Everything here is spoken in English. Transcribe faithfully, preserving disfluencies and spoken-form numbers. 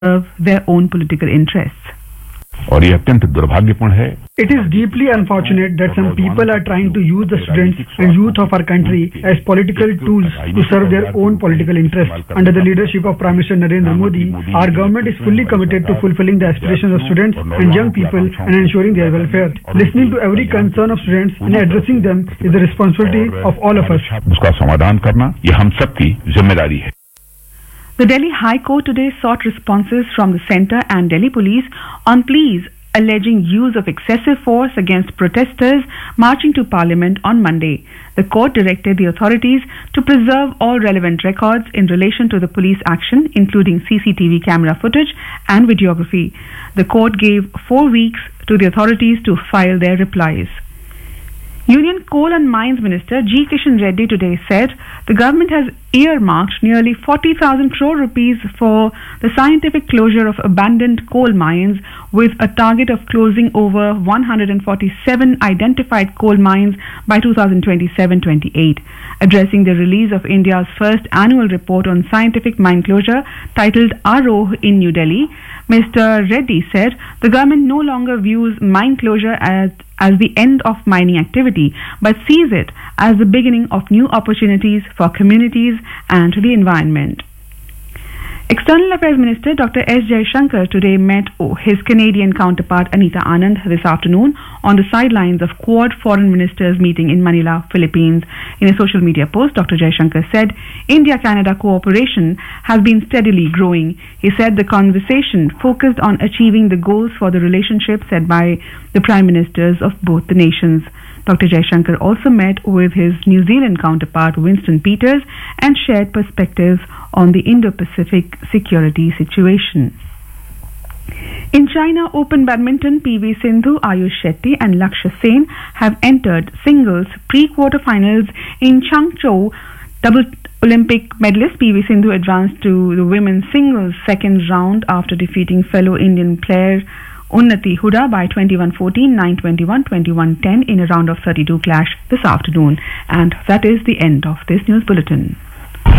serve their own political interests. और ये अत्यंत दुर्भाग्यपूर्ण है. It is deeply unfortunate that some people are trying to use the students and youth of our country as political tools to serve their own political interests. Under the leadership of Prime Minister Narendra Modi, our government is fully committed to fulfilling the aspirations of students and young people and ensuring their welfare. Listening to every concern of students and addressing them is the responsibility of all of us. उसका समाधान करना ये हम सबकी जिम्मेदारी है. The Delhi High Court today sought responses from the centre and Delhi police on pleas alleging use of excessive force against protesters marching to Parliament on Monday. The court directed the authorities to preserve all relevant records in relation to the police action, including C C T V camera footage and videography. The court gave four weeks to the authorities to file their replies. Union Coal and Mines Minister G. Kishan Reddy today said the government has earmarked nearly forty thousand crore rupees for the scientific closure of abandoned coal mines, with a target of closing over one hundred forty-seven identified coal mines by two thousand twenty-seven twenty-eight. Addressing the release of India's first annual report on scientific mine closure titled Aaroh in New Delhi, Mister Reddy said the government no longer views mine closure as as the end of mining activity, but sees it as the beginning of new opportunities for communities and the environment. External Affairs Minister Doctor S. Jaishankar today met his Canadian counterpart Anita Anand this afternoon on the sidelines of Quad Foreign Ministers meeting in Manila, Philippines. In a social media post, Doctor Jaishankar said India-Canada cooperation has been steadily growing. He said the conversation focused on achieving the goals for the relationship set by the Prime Ministers of both the nations. Doctor Jaishankar also met with his New Zealand counterpart Winston Peters and shared perspectives on the Indo-Pacific security situation. In China Open Badminton, P V Sindhu, Ayush Shetty and Lakshya Sen have entered singles pre-quarterfinals in Changzhou. Double Olympic medalist P V Sindhu advanced to the women's singles second round after defeating fellow Indian player Unnati Huda by twenty-one fourteen, nine twenty-one, twenty-one ten in a round of thirty-two clash this afternoon. And that is the end of this news bulletin.